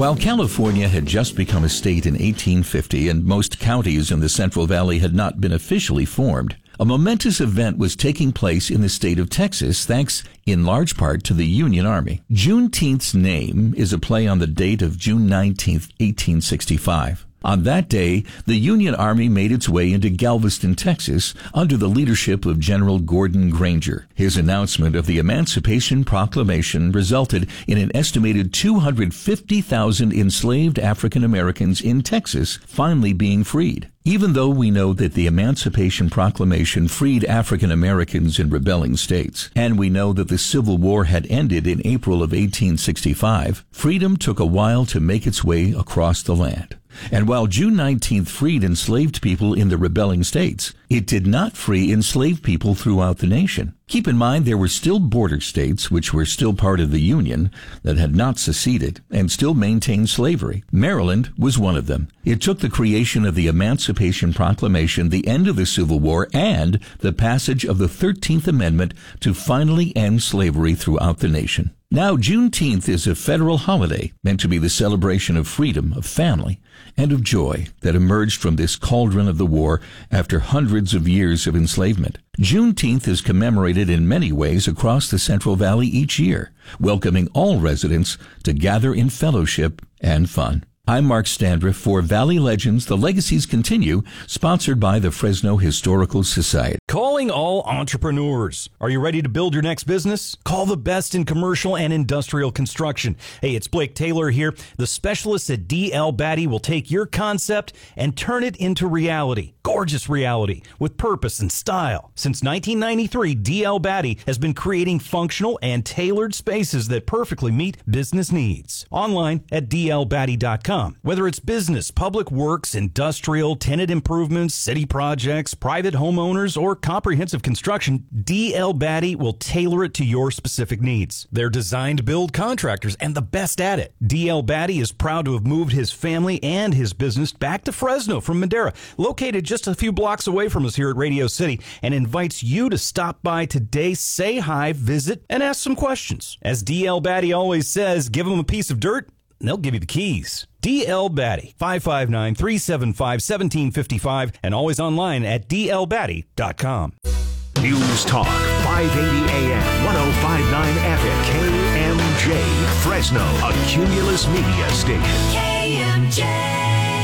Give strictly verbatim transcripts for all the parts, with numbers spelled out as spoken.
While California had just become a state in eighteen fifty and most counties in the Central Valley had not been officially formed, a momentous event was taking place in the state of Texas thanks in large part to the Union Army. Juneteenth's name is a play on the date of June nineteenth, eighteen sixty-five. On that day, the Union Army made its way into Galveston, Texas, under the leadership of General Gordon Granger. His announcement of the Emancipation Proclamation resulted in an estimated two hundred fifty thousand enslaved African Americans in Texas finally being freed. Even though we know that the Emancipation Proclamation freed African Americans in rebelling states, and we know that the Civil War had ended in April of eighteen sixty-five, freedom took a while to make its way across the land. And while June nineteenth freed enslaved people in the rebelling states, it did not free enslaved people throughout the nation. Keep in mind there were still border states, which were still part of the Union, that had not seceded and still maintained slavery. Maryland was one of them. It took the creation of the Emancipation Proclamation, the end of the Civil War, and the passage of the thirteenth Amendment to finally end slavery throughout the nation. Now, Juneteenth is a federal holiday meant to be the celebration of freedom, of family, and of joy that emerged from this cauldron of the war after hundreds of years of enslavement. Juneteenth is commemorated in many ways across the Central Valley each year, welcoming all residents to gather in fellowship and fun. I'm Mark Standriff for Valley Legends, The Legacies Continue, sponsored by the Fresno Historical Society. Calling all entrepreneurs. Are you ready to build your next business? Call the best in commercial and industrial construction. Hey, it's Blake Taylor here. The specialists at D L Batty will take your concept and turn it into reality. Gorgeous reality with purpose and style. Since nineteen ninety-three, D L Batty has been creating functional and tailored spaces that perfectly meet business needs. Online at D L Batty dot com. Whether it's business, public works, industrial, tenant improvements, city projects, private homeowners, or comprehensive construction, D L Batty will tailor it to your specific needs. They're designed to build contractors and the best at it. D L Batty is proud to have moved his family and his business back to Fresno from Madera, located just a few blocks away from us here at Radio City, and invites you to stop by today, say hi, visit, and ask some questions. As D L Batty always says, give them a piece of dirt, and they'll give you the keys. D L Batty, five five nine, three seven five, one seven five five, and always online at D L Batty dot com. News Talk, five eighty A M, ten fifty-nine F M, K M J, Fresno, a Cumulus Media station. K M J.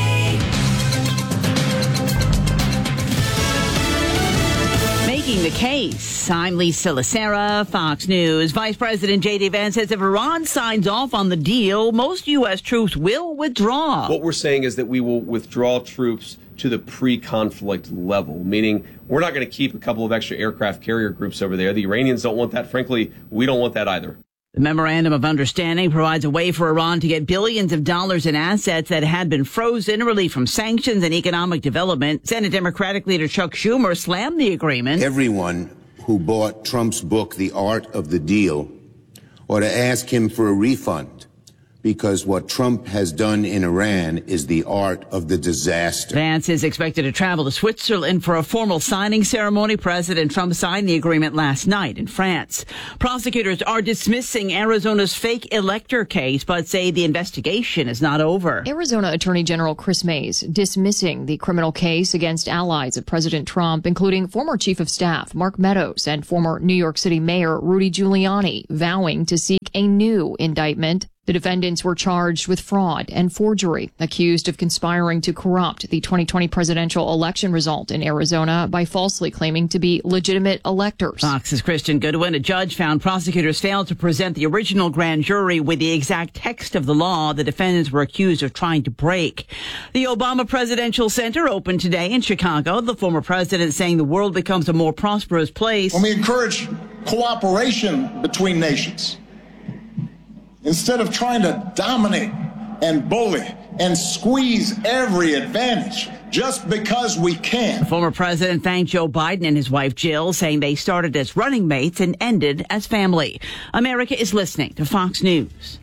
Making the case. I'm Lisa Lacera, Fox News. Vice President J D. Vance says if Iran signs off on the deal, most U S troops will withdraw. What we're saying is that we will withdraw troops to the pre-conflict level, meaning we're not going to keep a couple of extra aircraft carrier groups over there. The Iranians don't want that. Frankly, we don't want that either. The Memorandum of Understanding provides a way for Iran to get billions of dollars in assets that had been frozen, relief from sanctions and economic development. Senate Democratic leader Chuck Schumer slammed the agreement. Everyone who bought Trump's book, The Art of the Deal, ought to ask him for a refund, because what Trump has done in Iran is the art of the disaster. Vance is expected to travel to Switzerland for a formal signing ceremony. President Trump signed the agreement last night in France. Prosecutors are dismissing Arizona's fake elector case, but say the investigation is not over. Arizona Attorney General Chris Mays dismissing the criminal case against allies of President Trump, including former Chief of Staff Mark Meadows and former New York City Mayor Rudy Giuliani, vowing to seek a new indictment. The defendants were charged with fraud and forgery, accused of conspiring to corrupt the twenty twenty presidential election result in Arizona by falsely claiming to be legitimate electors. Fox's Christian Goodwin, a judge, found prosecutors failed to present the original grand jury with the exact text of the law the defendants were accused of trying to break. The Obama Presidential Center opened today in Chicago. The former president saying the world becomes a more prosperous place. When we encourage cooperation between nations, instead of trying to dominate and bully and squeeze every advantage just because we can. The former president thanked Joe Biden and his wife Jill, saying they started as running mates and ended as family. America is listening to Fox News.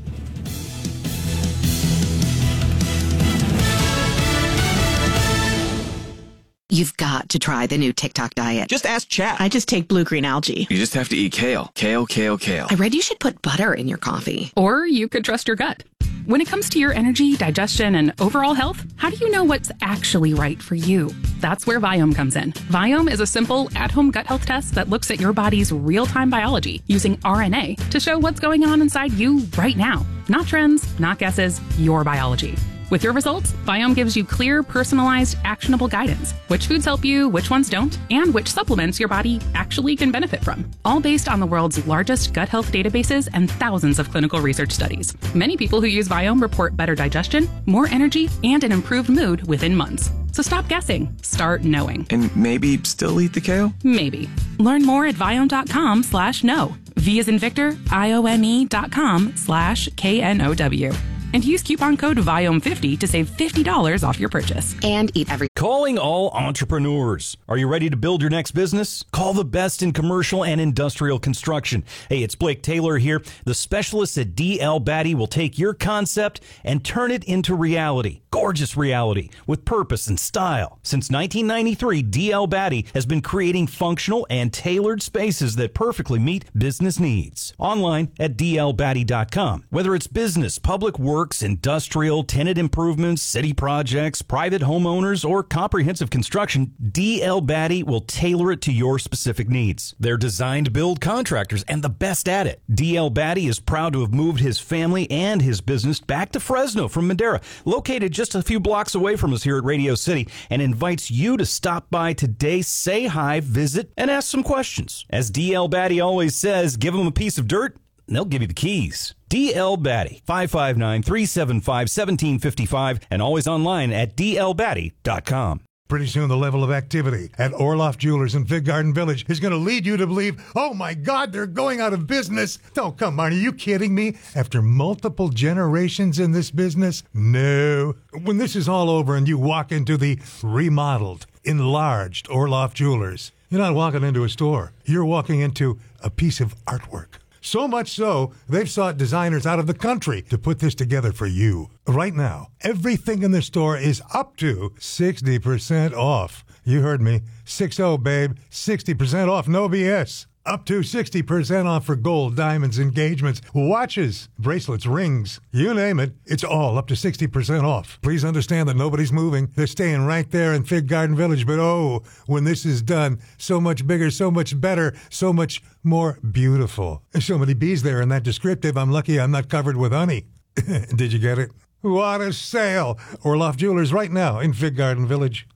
You've got to try the new TikTok diet. Just ask Chat. I just take blue-green algae. You just have to eat kale. Kale, kale, kale. I read you should put butter in your coffee. Or you could trust your gut. When it comes to your energy, digestion, and overall health, how do you know what's actually right for you? That's where Viome comes in. Viome is a simple, at-home gut health test that looks at your body's real-time biology using R N A to show what's going on inside you right now. Not trends, not guesses, your biology. With your results, Viome gives you clear, personalized, actionable guidance. Which foods help you, which ones don't, and which supplements your body actually can benefit from. All based on the world's largest gut health databases and thousands of clinical research studies. Many people who use Viome report better digestion, more energy, and an improved mood within months. So stop guessing. Start knowing. And maybe still eat the kale? Maybe. Learn more at Viome.com slash know. V as in Victor, I O M E dot com slash K N O W. And use coupon code Viome fifty to save fifty dollars off your purchase. And eat every... Calling all entrepreneurs. Are you ready to build your next business? Call the best in commercial and industrial construction. Hey, it's Blake Taylor here. The specialists at D L Batty will take your concept and turn it into reality. Gorgeous reality with purpose and style. Since nineteen ninety-three, D L Batty has been creating functional and tailored spaces that perfectly meet business needs. Online at D L Batty dot com. Whether it's business, public works, industrial, tenant improvements, city projects, private homeowners, or comprehensive construction, D L Batty will tailor it to your specific needs. They're designed to build contractors and the best at it. D L Batty is proud to have moved his family and his business back to Fresno from Madera, located just a few blocks away from us here at Radio City, and invites you to stop by today, say hi, visit, and ask some questions. As D L Batty always says, give them a piece of dirt, and they'll give you the keys. D L Batty, five five nine, three seven five, one seven five five, and always online at D L Batty dot com. Pretty soon the level of activity at Orloff Jewelers in Fig Garden Village is going to lead you to believe, oh my God, they're going out of business. Oh, come on, are you kidding me? After multiple generations in this business? No. When this is all over and you walk into the remodeled, enlarged Orloff Jewelers, you're not walking into a store. You're walking into a piece of artwork. So much so, they've sought designers out of the country to put this together for you. Right now, everything in the store is up to sixty percent off. You heard me. six oh, babe. sixty percent off, no B S. Up to sixty percent off for gold, diamonds, engagements, watches, bracelets, rings. You name it, it's all up to sixty percent off. Please understand that nobody's moving. They're staying right there in Fig Garden Village. But oh, when this is done, so much bigger, so much better, so much more beautiful. There's so many bees there in that descriptive, I'm lucky I'm not covered with honey. Did you get it? What a sale! Orloff Jewelers right now in Fig Garden Village.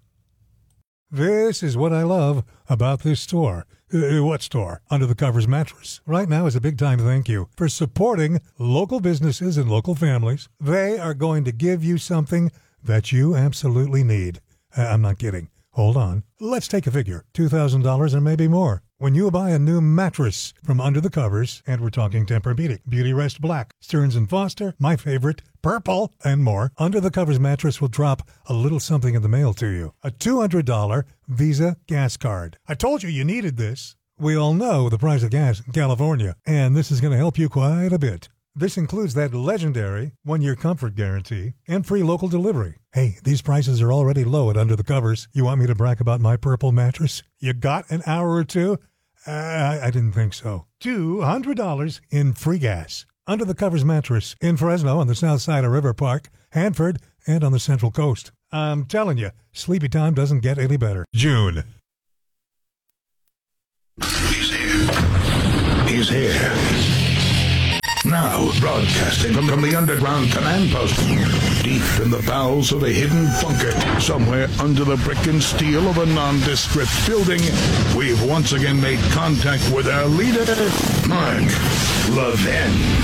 This is what I love about this store. Uh, what store? Under the Covers Mattress. Right now is a big time thank you for supporting local businesses and local families. They are going to give you something that you absolutely need. Uh, I'm not kidding. Hold on. Let's take a figure. two thousand dollars or maybe more. When you buy a new mattress from Under the Covers, and we're talking Tempur-Pedic, Beauty Rest Black, Stearns and Foster, my favorite, Purple, and more, Under the Covers mattress will drop a little something in the mail to you. A two hundred dollars Visa gas card. I told you you needed this. We all know the price of gas in California, and this is going to help you quite a bit. This includes that legendary one-year comfort guarantee and free local delivery. Hey, these prices are already low at Under the Covers. You want me to brag about my Purple mattress? You got an hour or two? Uh, I, I didn't think so. two hundred dollars in free gas. Under the Covers mattress in Fresno on the south side of River Park, Hanford, and on the Central Coast. I'm telling you, sleepy time doesn't get any better. June. He's here. He's here. Now, broadcasting from, from the underground command post, deep in the bowels of a hidden bunker, somewhere under the brick and steel of a nondescript building, we've once again made contact with our leader, Mark Levin.